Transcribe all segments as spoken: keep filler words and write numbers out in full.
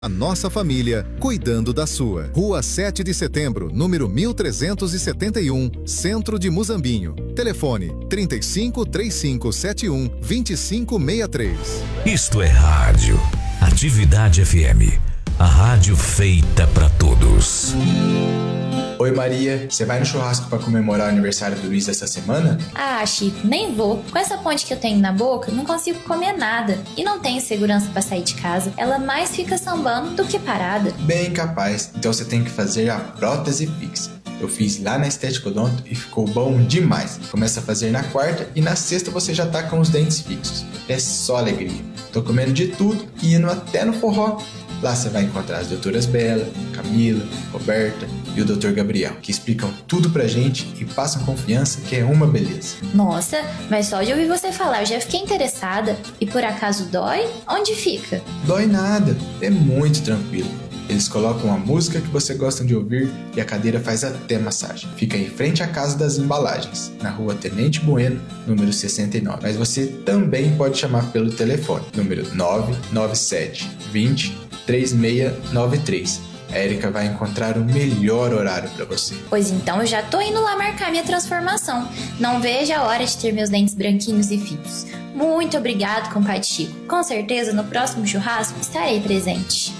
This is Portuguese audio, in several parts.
A nossa família, cuidando da sua. Rua sete de setembro, número mil trezentos e setenta e um, Centro de Muzambinho. Telefone trinta e cinco, trinta e cinco setenta e um, vinte e cinco sessenta e três. Isto é rádio. Atividade F M. A rádio feita pra todos. Oi Maria, você vai no churrasco para comemorar o aniversário do Luiz essa semana? Ah, Chico, nem vou. Com essa ponte que eu tenho na boca, não consigo comer nada. E não tenho segurança para sair de casa. Ela mais fica sambando do que parada. Bem capaz. Então você tem que fazer a prótese fixa. Eu fiz lá na Estética Odonto e ficou bom demais. Começa a fazer na quarta e na sexta você já tá com os dentes fixos. É só alegria. Tô comendo de tudo e indo até no forró. Lá você vai encontrar as doutoras Bela, Camila, Roberta e o doutor Gabriel, que explicam tudo pra gente e passam confiança que é uma beleza. Nossa, mas só de ouvir você falar eu já fiquei interessada. E por acaso dói? Onde fica? Dói nada, é muito tranquilo. Eles colocam a música que você gosta de ouvir e a cadeira faz até massagem. Fica em frente à Casa das Embalagens, na rua Tenente Bueno, número sessenta e nove. Mas você também pode chamar pelo telefone, número nove nove sete, vinte, três seis nove três. A Erika vai encontrar o melhor horário para você. Pois então eu já tô indo lá marcar minha transformação. Não vejo a hora de ter meus dentes branquinhos e finos. Muito obrigado, compadre Chico. Com certeza no próximo churrasco estarei presente.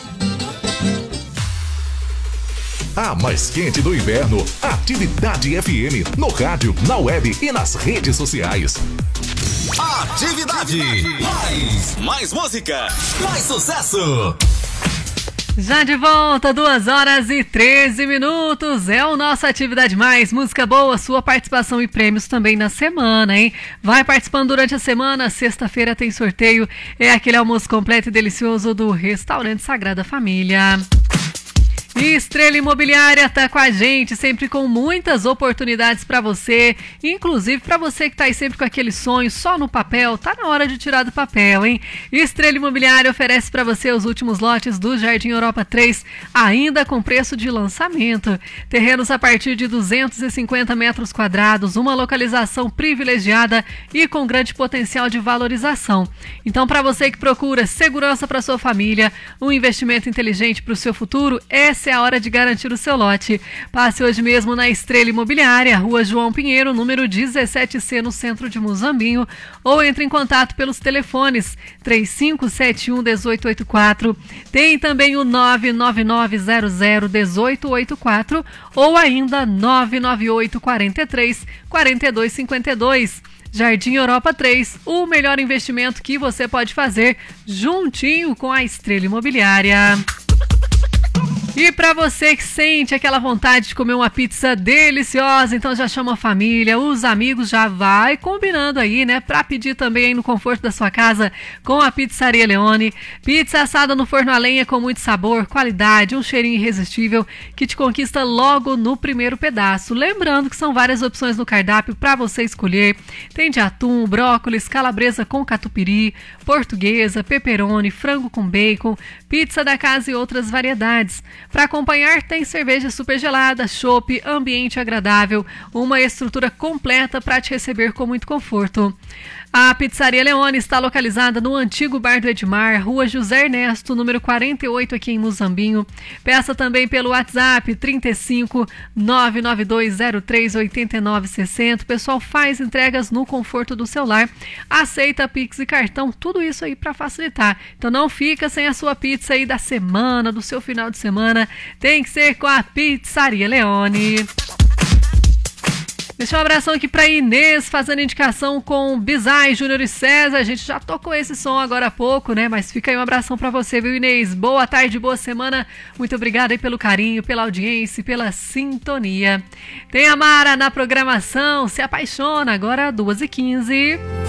A mais quente do inverno, Atividade F M, no rádio, na web e nas redes sociais. Atividade. Mais, mais música, mais sucesso. Já de volta, duas horas e treze minutos, é o nosso Atividade Mais, música boa, sua participação e prêmios também na semana, hein? Vai participando durante a semana, sexta-feira tem sorteio, é aquele almoço completo e delicioso do Restaurante Sagrada Família. E Estrela Imobiliária tá com a gente, sempre com muitas oportunidades para você, inclusive para você que tá aí sempre com aquele sonho só no papel, tá na hora de tirar do papel, hein? Estrela Imobiliária oferece para você os últimos lotes do Jardim Europa três, ainda com preço de lançamento. Terrenos a partir de duzentos e cinquenta metros quadrados, uma localização privilegiada e com grande potencial de valorização. Então, para você que procura segurança para sua família, um investimento inteligente para o seu futuro, essa é a hora de garantir o seu lote. Passe hoje mesmo na Estrela Imobiliária, Rua João Pinheiro, número dezessete C, no centro de Muzambinho, ou entre em contato pelos telefones três cinco sete um, um oito oito quatro, tem também o nove nove nove zero zero um oito oito quatro ou ainda nove nove oito quatro três, quatro dois cinco dois. Jardim Europa três, o melhor investimento que você pode fazer juntinho com a Estrela Imobiliária. E para você que sente aquela vontade de comer uma pizza deliciosa, então já chama a família, os amigos, já vai combinando aí, né? Para pedir também aí no conforto da sua casa com a Pizzaria Leone. Pizza assada no forno a lenha com muito sabor, qualidade, um cheirinho irresistível que te conquista logo no primeiro pedaço. Lembrando que são várias opções no cardápio para você escolher. Tem de atum, brócolis, calabresa com catupiry, portuguesa, pepperoni, frango com bacon, pizza da casa e outras variedades. Para acompanhar, tem cerveja super gelada, chopp, ambiente agradável, uma estrutura completa para te receber com muito conforto. A Pizzaria Leone está localizada no antigo Bar do Edmar, Rua José Ernesto, número quarenta e oito, aqui em Muzambinho. Peça também pelo WhatsApp trinta e cinco, nove nove dois zero três, oito nove seis zero. O pessoal faz entregas no conforto do seu lar, aceita Pix e cartão, tudo isso aí para facilitar. Então não fica sem a sua pizza aí da semana, do seu final de semana, tem que ser com a Pizzaria Leone. Deixa um abração aqui para Inês, fazendo indicação com Bizai, Júnior e César. A gente já tocou esse som agora há pouco, né? Mas fica aí um abração para você, viu, Inês? Boa tarde, boa semana. Muito obrigada aí pelo carinho, pela audiência e pela sintonia. Tem a Mara na programação, Se Apaixona, agora duas e quinze.